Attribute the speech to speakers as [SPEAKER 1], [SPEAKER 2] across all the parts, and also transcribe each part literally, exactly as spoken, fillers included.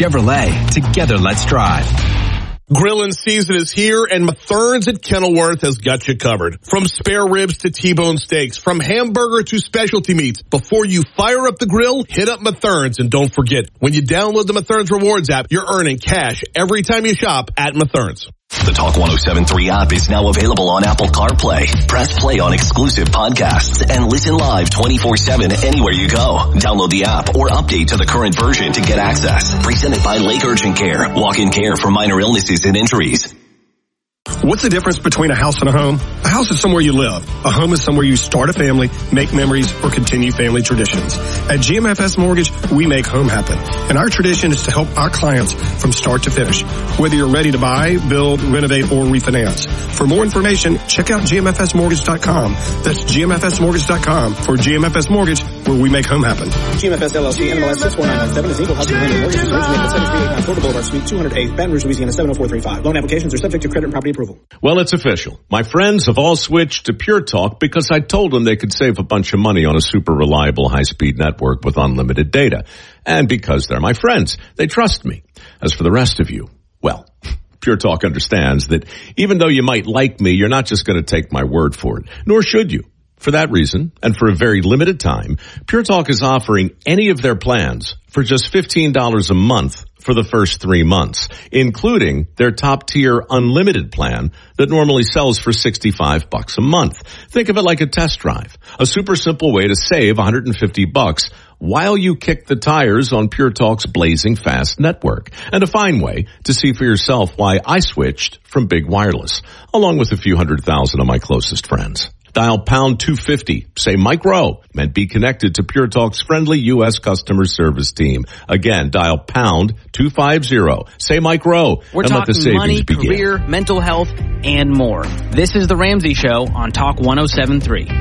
[SPEAKER 1] Chevrolet. Together, let's drive.
[SPEAKER 2] Grillin' season is here, and Mathern's at Kenilworth has got you covered. From spare ribs to T-bone steaks, from hamburger to specialty meats. Before you fire up the grill, hit up Mathern's, and don't forget, when you download the Mathern's Rewards app, you're earning cash every time you shop at Mathern's.
[SPEAKER 3] The Talk one oh seven point three app is now available on Apple CarPlay. Press play on exclusive podcasts and listen live twenty-four seven anywhere you go. Download the app or update to the current version to get access. Presented by Lake Urgent Care. Walk-in care for minor illnesses and injuries.
[SPEAKER 4] What's the difference between a house and a home? A house is somewhere you live. A home is somewhere you start a family, make memories, or continue family traditions. At G M F S Mortgage, we make home happen. And our tradition is to help our clients from start to finish. Whether you're ready to buy, build, renovate, or refinance. For more information, check out G M F S mortgage dot com. That's G M F S mortgage dot com for G M F S Mortgage, where we make home happen.
[SPEAKER 5] G M F S L L C, N M L S six four nine nine seven is equal housing lender. Mortgage is originated at seven three eight nine Florida Boulevard, Suite two oh eight, Baton Rouge, Louisiana seven oh four three five. Loan applications are subject to credit and property approval.
[SPEAKER 6] Well, it's official. My friends have all switched to Pure Talk because I told them they could save a bunch of money on a super reliable high-speed network with unlimited data. And because they're my friends, they trust me. As for the rest of you, well, Pure Talk understands that even though you might like me, you're not just going to take my word for it, nor should you. For that reason, and for a very limited time, Pure Talk is offering any of their plans for just fifteen dollars a month for the first three months, including their top-tier unlimited plan that normally sells for sixty-five bucks a month. Think of it like a test drive, a super simple way to save one hundred fifty bucks while you kick the tires on Pure Talk's blazing fast network, and a fine way to see for yourself why I switched from big wireless, along with a few hundred thousand of my closest friends. Dial pound two fifty, say Mike Rowe, and be connected to Pure Talk's friendly U S customer service team. Again, dial pound two fifty, say Mike Rowe,
[SPEAKER 7] We're
[SPEAKER 6] and let the
[SPEAKER 7] talking
[SPEAKER 6] savings
[SPEAKER 7] money,
[SPEAKER 6] begin.
[SPEAKER 7] career, mental health, and more. This is The Ramsey Show on Talk one oh seven point three.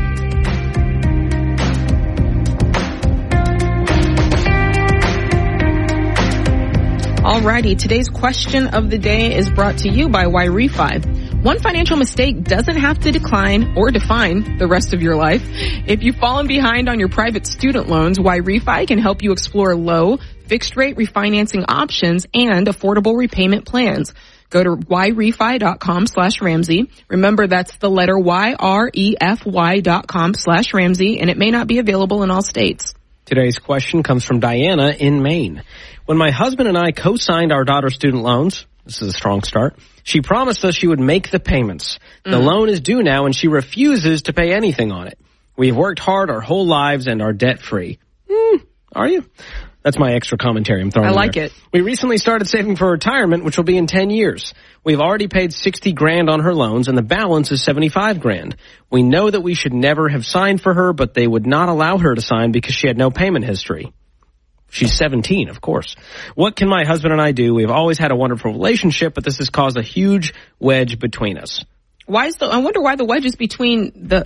[SPEAKER 8] Alrighty, today's question of the day is brought to you by Y-Refi. One financial mistake doesn't have to decline or define the rest of your life. If you've fallen behind on your private student loans, Y-Refi can help you explore low, fixed-rate refinancing options and affordable repayment plans. Go to yrefy.com slash Ramsey. Remember, that's the letter Y-R-E-F-Y dot com slash Ramsey, and it may not be available in all states.
[SPEAKER 9] Today's question comes from Diana in Maine. When my husband and I co-signed our daughter's student loans, this is a strong start, she promised us she would make the payments. The mm. loan is due now, and she refuses to pay anything on it. We've worked hard our whole lives and are debt-free. Mm, are you? That's my extra commentary I'm throwing
[SPEAKER 8] I like
[SPEAKER 9] there.
[SPEAKER 8] it.
[SPEAKER 9] We recently started saving for retirement, which will be in ten years. We've already paid sixty grand on her loans, and the balance is seventy-five grand. We know that we should never have signed for her, but they would not allow her to sign because she had no payment history. She's seventeen, of course. What can my husband and I do? We've always had a wonderful relationship, but this has caused a huge wedge between us.
[SPEAKER 8] Why is the, I wonder why the wedge is between the...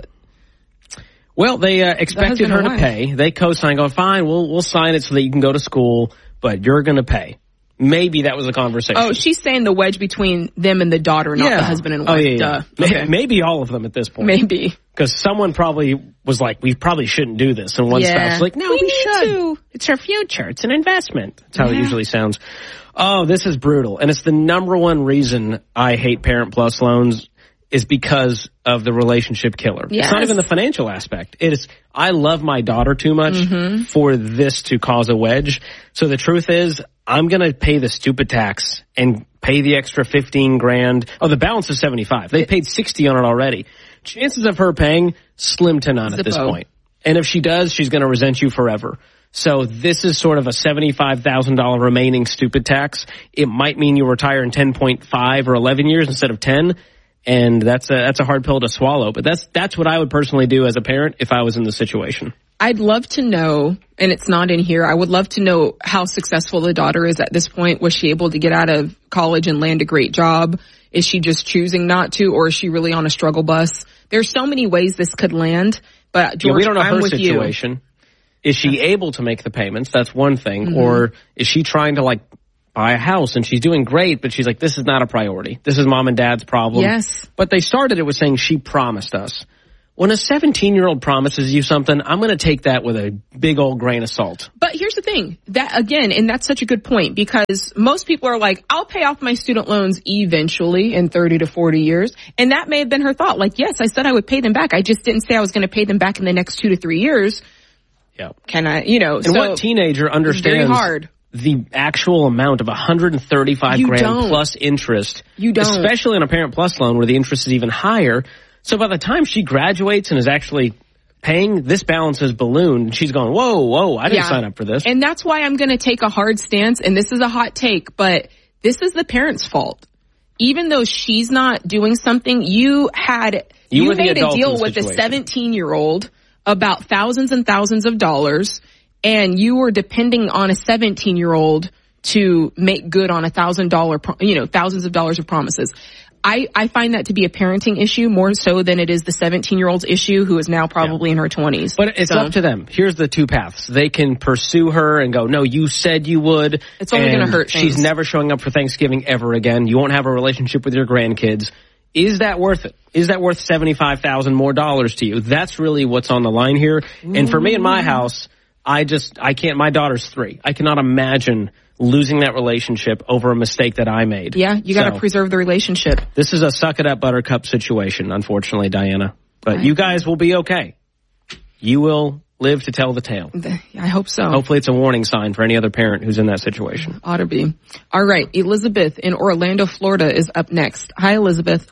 [SPEAKER 9] Well, they uh, expected
[SPEAKER 8] the
[SPEAKER 9] her to pay. They co-signed, going, fine, we'll, we'll sign it so that you can go to school, but you're going to pay. Maybe that was the conversation.
[SPEAKER 8] Oh, she's saying the wedge between them and the daughter, not
[SPEAKER 9] yeah.
[SPEAKER 8] the husband and
[SPEAKER 9] oh,
[SPEAKER 8] wife.
[SPEAKER 9] yeah, yeah.
[SPEAKER 8] Duh. Okay.
[SPEAKER 9] Maybe all of them at this point.
[SPEAKER 8] Maybe.
[SPEAKER 9] Because someone probably was like, we probably shouldn't do this. And one
[SPEAKER 8] yeah.
[SPEAKER 9] spouse's like, no, we,
[SPEAKER 8] we
[SPEAKER 9] should.
[SPEAKER 8] to.
[SPEAKER 9] It's her future. It's an investment. That's how
[SPEAKER 8] yeah.
[SPEAKER 9] it usually sounds. Oh, this is brutal. And it's the number one reason I hate Parent Plus loans is because of the relationship killer.
[SPEAKER 8] Yes.
[SPEAKER 9] It's not even the financial aspect. It is, I love my daughter too much
[SPEAKER 8] mm-hmm.
[SPEAKER 9] for this to cause a wedge. So the truth is, I'm going to pay the stupid tax and pay the extra fifteen grand. Oh, the balance is seventy-five. They paid sixty on it already. Chances of her paying, slim to none
[SPEAKER 8] Zippo.
[SPEAKER 9] at this point. And if she does, she's going to resent you forever. So this is sort of a seventy-five thousand dollars remaining stupid tax. It might mean you retire in ten point five or eleven years instead of ten. And that's a, that's a hard pill to swallow. But that's, that's what I would personally do as a parent if I was in the situation.
[SPEAKER 8] I'd love to know, and it's not in here, I would love to know how successful the daughter is at this point. Was she able to get out of college and land a great job? Is she just choosing not to, or is she really on a struggle bus? There's so many ways this could land, but George,
[SPEAKER 9] yeah, we don't know
[SPEAKER 8] I'm
[SPEAKER 9] her
[SPEAKER 8] with
[SPEAKER 9] situation.
[SPEAKER 8] You.
[SPEAKER 9] Is she able to make the payments? That's one thing.
[SPEAKER 8] Mm-hmm.
[SPEAKER 9] Or is she trying to, like, buy a house and she's doing great, but she's like, this is not a priority. This is mom and dad's problem.
[SPEAKER 8] Yes.
[SPEAKER 9] But they started it with saying she promised us. When a seventeen-year-old promises you something, I'm going to take that with a big old grain of salt.
[SPEAKER 8] But here's the thing, that again, and that's such a good point, because most people are like, I'll pay off my student loans eventually in thirty to forty years. And that may have been her thought. Like, yes, I said I would pay them back. I just didn't say I was going to pay them back in the next two to three years.
[SPEAKER 9] Yeah.
[SPEAKER 8] Can I, you know,
[SPEAKER 9] and
[SPEAKER 8] so
[SPEAKER 9] what teenager understands
[SPEAKER 8] very hard.
[SPEAKER 9] the actual amount of one hundred thirty-five
[SPEAKER 8] You
[SPEAKER 9] grand
[SPEAKER 8] don't.
[SPEAKER 9] plus interest?
[SPEAKER 8] You don't.
[SPEAKER 9] Especially on a Parent Plus loan where the interest is even higher. So by the time she graduates and is actually paying, this balance has ballooned. She's going, whoa, whoa, I didn't
[SPEAKER 8] Yeah.
[SPEAKER 9] sign up for this.
[SPEAKER 8] And that's why I'm going to take a hard stance, and this is a hot take, but this is the parent's fault. Even though she's not doing something, you had,
[SPEAKER 9] You
[SPEAKER 8] you,
[SPEAKER 9] were the
[SPEAKER 8] made a
[SPEAKER 9] adult in
[SPEAKER 8] deal
[SPEAKER 9] the
[SPEAKER 8] with a
[SPEAKER 9] situation.
[SPEAKER 8] seventeen-year-old about thousands and thousands of dollars, and you were depending on a seventeen-year-old to make good on a thousand dollar, pro- you know, thousands of dollars of promises. I, I find that to be a parenting issue more so than it is the seventeen-year-old's issue who is now probably in her twenties.
[SPEAKER 9] But it's
[SPEAKER 8] So-
[SPEAKER 9] up to them. Here's the two paths. They can pursue her and go, no, you said you would.
[SPEAKER 8] It's only
[SPEAKER 9] and
[SPEAKER 8] gonna hurt
[SPEAKER 9] She's
[SPEAKER 8] things.
[SPEAKER 9] never showing up for Thanksgiving ever again. You won't have a relationship with your grandkids. Is that worth it? Is that worth seventy-five thousand dollars more dollars to you? That's really what's on the line here. And for me in my house, I just, I can't, my daughter's three. I cannot imagine losing that relationship over a mistake that I made.
[SPEAKER 8] Yeah, you got to
[SPEAKER 9] So,
[SPEAKER 8] preserve the relationship.
[SPEAKER 9] This is a suck it up buttercup situation, unfortunately, Diana. But
[SPEAKER 8] Right.
[SPEAKER 9] you guys will be okay. You will live to tell the tale.
[SPEAKER 8] I hope so.
[SPEAKER 9] Hopefully it's a warning sign for any other parent who's in that situation.
[SPEAKER 8] Ought to be. All right. Elizabeth in Orlando, Florida is up next. Hi, Elizabeth.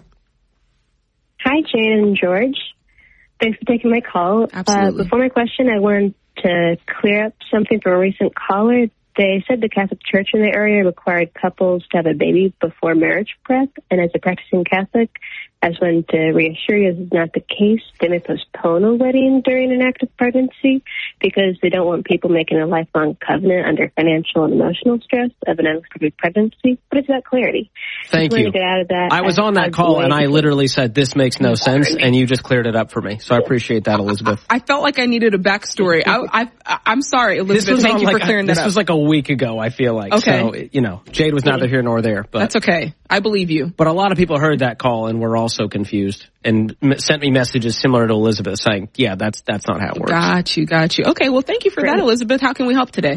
[SPEAKER 10] Hi, Jane and George. Thanks for taking my call.
[SPEAKER 8] Absolutely.
[SPEAKER 10] Uh, before my question, I wanted to clear up something from a recent caller. They said the Catholic Church in the area required couples to have a baby before marriage prep, and as a practicing Catholic, I just wanted to reassure you this is not the case. They may postpone a wedding during an active pregnancy because they don't want people making a lifelong covenant under financial and emotional stress of an unexpected pregnancy, but it's about clarity.
[SPEAKER 9] Thank
[SPEAKER 10] just
[SPEAKER 9] you.
[SPEAKER 10] wanted to get out of that.
[SPEAKER 9] I was on that call and I literally said, this makes no sense, and you just cleared it up for me. So I appreciate that, Elizabeth.
[SPEAKER 8] I felt like I needed a backstory. I, I, I'm sorry, Elizabeth. Thank you
[SPEAKER 9] like,
[SPEAKER 8] for clearing
[SPEAKER 9] This
[SPEAKER 8] that up.
[SPEAKER 9] was like a week ago, I feel like.
[SPEAKER 8] Okay.
[SPEAKER 9] So, you know, Jade was neither here nor there. But
[SPEAKER 8] That's okay. I believe you.
[SPEAKER 9] But a lot of people heard that call and were also confused and m- sent me messages similar to Elizabeth saying, yeah, that's that's not how it works.
[SPEAKER 8] Got you, got you. Okay, well, thank you for that, Elizabeth. How can we help today?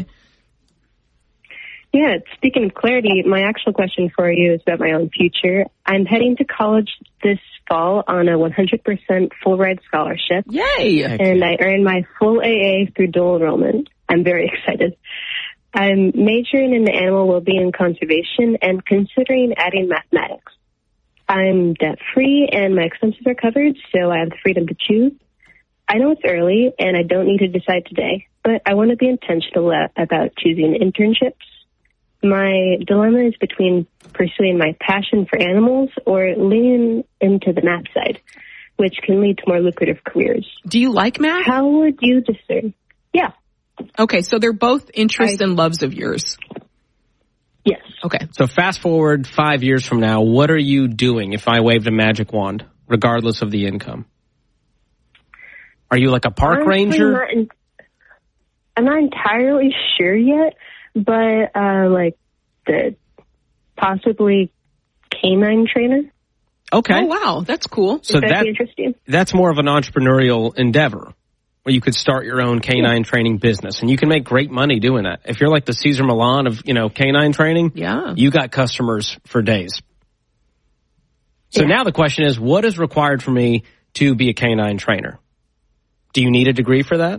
[SPEAKER 10] Yeah, speaking of clarity, my actual question for you is about my own future. I'm heading to college this fall on a one hundred percent full ride scholarship.
[SPEAKER 8] Yay!
[SPEAKER 10] And I earned my full A A through dual enrollment. I'm very excited. I'm majoring in animal well-being and conservation and considering adding mathematics. I'm debt-free and my expenses are covered, so I have the freedom to choose. I know it's early and I don't need to decide today, but I want to be intentional about choosing internships. My dilemma is between pursuing my passion for animals or leaning into the math side, which can lead to more lucrative careers.
[SPEAKER 8] Do you like math?
[SPEAKER 10] How would you discern? Yeah.
[SPEAKER 8] Okay, so they're both interests and loves of yours.
[SPEAKER 10] Yes.
[SPEAKER 8] Okay.
[SPEAKER 9] So fast forward five years from now, what are you doing if I waved a magic wand, regardless of the income? Are you like a park
[SPEAKER 10] Honestly,
[SPEAKER 9] ranger?
[SPEAKER 10] Not in, I'm not entirely sure yet, but uh, like the possibly canine trainer.
[SPEAKER 9] Okay.
[SPEAKER 8] Oh, wow. That's cool.
[SPEAKER 9] So
[SPEAKER 10] Would that
[SPEAKER 9] that,
[SPEAKER 10] be interesting?
[SPEAKER 9] that's more of an entrepreneurial endeavor where you could start your own canine training business and you can make great money doing that. If you're like the Cesar Millan of, you know, canine training,
[SPEAKER 8] yeah,
[SPEAKER 9] you got customers for days. So
[SPEAKER 10] Yeah.
[SPEAKER 9] now the question is, what is required for me to be a canine trainer? Do you need a degree for that?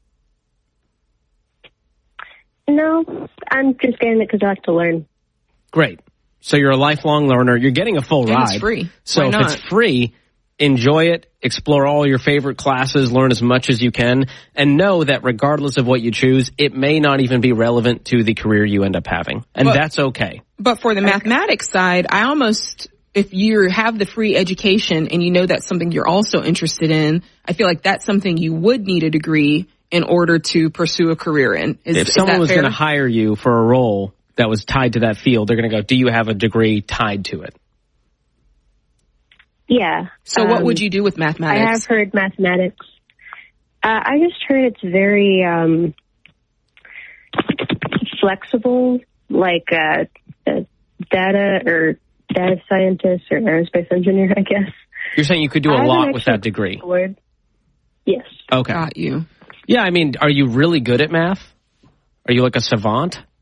[SPEAKER 10] No, I'm just getting it because I like to learn.
[SPEAKER 9] Great. So you're a lifelong learner. You're getting a full
[SPEAKER 8] And
[SPEAKER 9] ride.
[SPEAKER 8] it's free.
[SPEAKER 9] So
[SPEAKER 8] Why
[SPEAKER 9] if
[SPEAKER 8] not?
[SPEAKER 9] it's free, enjoy it, explore all your favorite classes, learn as much as you can, and know that regardless of what you choose, it may not even be relevant to the career you end up having. And
[SPEAKER 8] But-
[SPEAKER 9] that's okay.
[SPEAKER 8] But for the mathematics side, I almost, if you have the free education and you know that's something you're also interested in, I feel like that's something you would need a degree in order to pursue a career in. Is,
[SPEAKER 9] If
[SPEAKER 8] is
[SPEAKER 9] someone
[SPEAKER 8] that
[SPEAKER 9] was
[SPEAKER 8] fair?
[SPEAKER 9] going to hire you for a role that was tied to that field, they're going to go, do you have a degree tied to it?
[SPEAKER 10] Yeah.
[SPEAKER 8] So what
[SPEAKER 10] um,
[SPEAKER 8] would you do with
[SPEAKER 10] I
[SPEAKER 8] mathematics?
[SPEAKER 10] have heard mathematics. Uh, I just heard it's very um, flexible, like uh, a data or data scientist or aerospace engineer, I guess.
[SPEAKER 9] You're saying you could do
[SPEAKER 10] I
[SPEAKER 9] a
[SPEAKER 10] haven't
[SPEAKER 9] lot with
[SPEAKER 10] actually
[SPEAKER 9] that degree.
[SPEAKER 10] explored- Yes.
[SPEAKER 9] Okay.
[SPEAKER 8] Got you.
[SPEAKER 9] Yeah, I mean, are you really good at math? Are you like a savant?